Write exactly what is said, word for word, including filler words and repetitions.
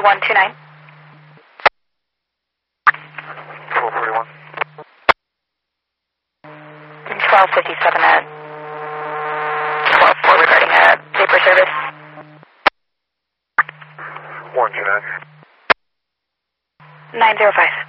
one two nine. twelve forty-one. twelve fifty-seven at twelve four regarding a vapor service. one two nine. nine zero five.